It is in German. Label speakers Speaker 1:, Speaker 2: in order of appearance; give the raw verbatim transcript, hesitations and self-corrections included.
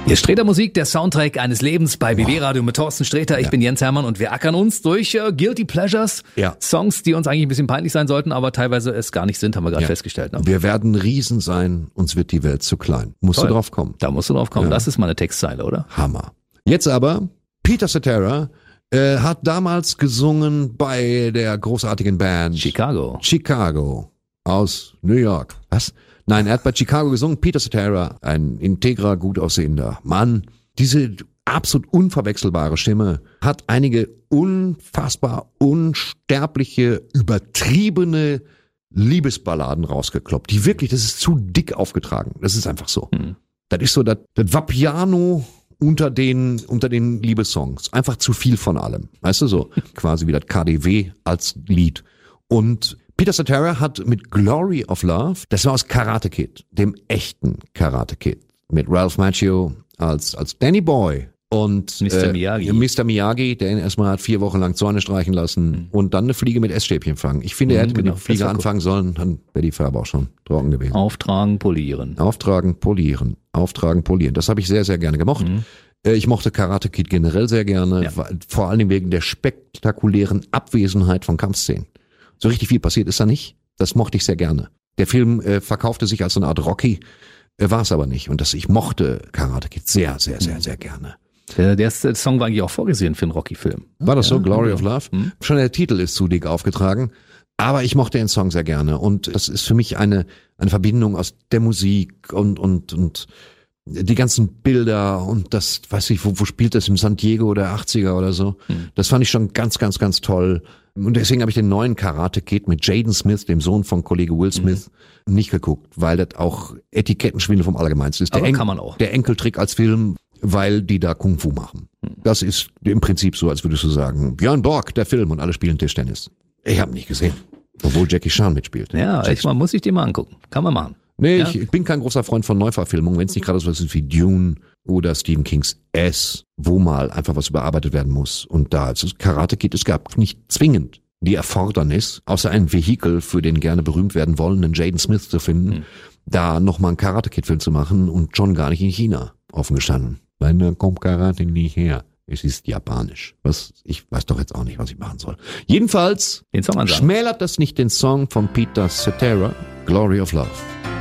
Speaker 1: Hier Sträter Musik, der Soundtrack eines Lebens bei B W Radio mit Thorsten Sträter. Ich ja. bin Jens Hermann und wir ackern uns durch uh, Guilty Pleasures. Ja. Songs, die uns eigentlich ein bisschen peinlich sein sollten, aber teilweise es gar nicht sind, haben wir gerade ja. festgestellt. Ne?
Speaker 2: Wir werden Riesen sein, uns wird die Welt zu klein. Musst Toll. du drauf kommen.
Speaker 1: Da musst du drauf kommen. Ja. Das ist mal eine Textzeile, oder?
Speaker 2: Hammer. Jetzt aber, Peter Cetera äh, hat damals gesungen bei der großartigen Band
Speaker 1: Chicago.
Speaker 2: Chicago aus New York. Was? Nein, er hat bei Chicago gesungen. Peter Cetera, ein integrer, gut aussehender Mann. Diese absolut unverwechselbare Stimme hat einige unfassbar unsterbliche, übertriebene Liebesballaden rausgekloppt. Die wirklich, das ist zu dick aufgetragen. Das ist einfach so. Hm. Das ist so das, das Vapiano unter den, unter den Liebessongs. Einfach zu viel von allem. Weißt du so? Quasi wie das K D W als Lied. Und Peter Cetera hat mit Glory of Love, das war aus Karate Kid, dem echten Karate Kid, mit Ralph Macchio als als Danny Boy und
Speaker 1: Mister Äh, Miyagi.
Speaker 2: Mister Miyagi, der ihn erstmal hat vier Wochen lang Zäune streichen lassen mhm. und dann eine Fliege mit Essstäbchen fangen. Ich finde, er hätte mhm, genau. mit der Fliege anfangen sollen, dann wäre die Farbe auch schon trocken gewesen.
Speaker 1: Auftragen, polieren.
Speaker 2: Auftragen, polieren. Auftragen, polieren. Das habe ich sehr, sehr gerne gemocht. Mhm. Ich mochte Karate Kid generell sehr gerne, ja. vor allem wegen der spektakulären Abwesenheit von Kampfszenen. So richtig viel passiert ist da nicht. Das mochte ich sehr gerne. Der Film äh, verkaufte sich als so eine Art Rocky, äh, war es aber nicht. Und das, ich mochte Karate Kid sehr, sehr, sehr, sehr gerne.
Speaker 1: Der, der Song war eigentlich auch vorgesehen für einen Rocky-Film.
Speaker 2: War das ja, so? Glory ja. of Love? Hm? Schon der Titel ist zu dick aufgetragen. Aber ich mochte den Song sehr gerne. Und das ist für mich eine, eine Verbindung aus der Musik und, und, und die ganzen Bilder und das, weiß ich, wo, wo spielt das, im San Diego der achtziger oder so. Hm. Das fand ich schon ganz, ganz, ganz toll. Und deswegen habe ich den neuen Karate Kid mit Jaden Smith, dem Sohn von Kollege Will Smith, mhm. nicht geguckt, weil das auch Etikettenschwindel vom Allergemeinsten ist. Der
Speaker 1: Aber
Speaker 2: En-
Speaker 1: kann man auch.
Speaker 2: Der Enkeltrick als Film, weil die da Kung Fu machen. Mhm. Das ist im Prinzip so, als würdest du sagen, Björn Borg, der Film, und alle spielen Tischtennis. Ich habe nicht gesehen, obwohl Jackie Chan mitspielt.
Speaker 1: Ja, ich, man muss sich den mal angucken. Kann man machen.
Speaker 2: Nee,
Speaker 1: ja?
Speaker 2: ich, ich bin kein großer Freund von Neuverfilmungen, wenn es nicht gerade so ist wie Dune oder Stephen Kings S, wo mal einfach was überarbeitet werden muss. Und da, also Karate Kid, es gab nicht zwingend die Erfordernis, außer ein Vehikel für den gerne berühmt werden wollenden Jaden Smith zu finden, hm. da nochmal einen Karate-Kid-Film zu machen und schon gar nicht in China offen gestanden. Weil da kommt Karate nicht her. Es ist japanisch. Was, ich weiß doch jetzt auch nicht, was ich machen soll. Jedenfalls
Speaker 1: den Song
Speaker 2: schmälert das nicht den Song von Peter Cetera, Glory of Love.